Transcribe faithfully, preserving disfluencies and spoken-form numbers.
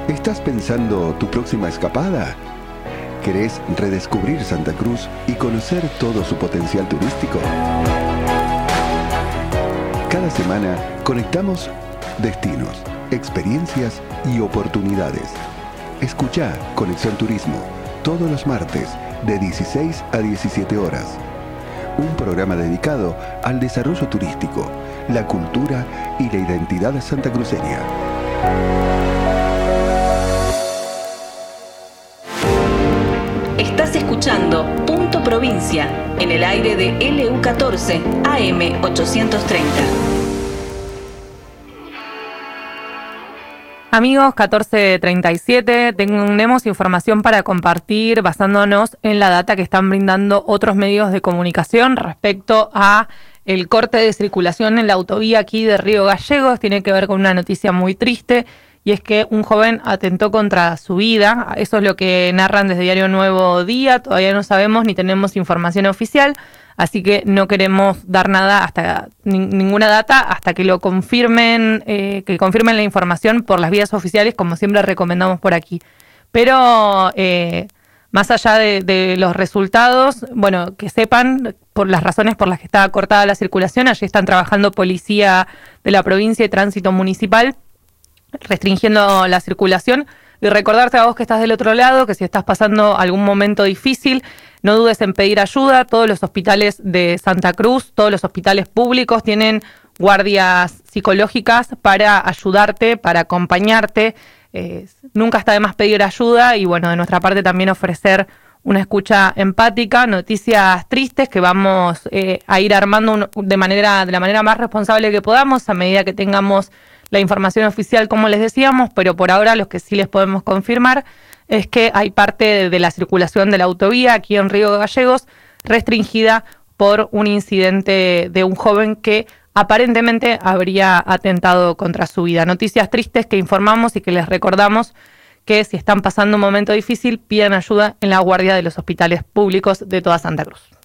¿Estás pensando tu próxima escapada? ¿Querés redescubrir Santa Cruz y conocer todo su potencial turístico? Cada semana conectamos destinos, experiencias y oportunidades. Escuchá Conexión Turismo todos los martes de dieciséis a diecisiete horas. Un programa dedicado al desarrollo turístico, la cultura y la identidad santacruceña. Estás escuchando Punto Provincia en el aire de L U catorce A M ochocientos treinta. Amigos, catorce treinta y siete, tenemos información para compartir basándonos en la data que están brindando otros medios de comunicación respecto a el corte de circulación en la autovía aquí de Río Gallegos. Tiene que ver con una noticia muy triste y es que un joven atentó contra su vida. Eso es lo que narran desde Diario Nuevo Día. Todavía no sabemos ni tenemos información oficial, así que no queremos dar nada hasta ni, ninguna data hasta que lo confirmen, eh, que confirmen la información por las vías oficiales, como siempre recomendamos por aquí. Pero eh, más allá de, de los resultados, bueno, que sepan por las razones por las que está cortada la circulación. Allí están trabajando policía de la provincia y tránsito municipal, restringiendo la circulación. Y recordarte a vos que estás del otro lado, que si estás pasando algún momento difícil, no dudes en pedir ayuda. Todos los hospitales de Santa Cruz, todos los hospitales públicos tienen guardias psicológicas para ayudarte, para acompañarte. Eh, nunca está de más pedir ayuda y bueno, de nuestra parte también ofrecer una escucha empática, noticias tristes que vamos eh, a ir armando un, de manera de la manera más responsable que podamos a medida que tengamos la información oficial, como les decíamos, pero por ahora lo que sí les podemos confirmar es que hay parte de, de la circulación de la autovía aquí en Río Gallegos restringida por un incidente de un joven que aparentemente habría atentado contra su vida. Noticias tristes que informamos y que les recordamos que si están pasando un momento difícil, pidan ayuda en la guardia de los hospitales públicos de toda Santa Cruz.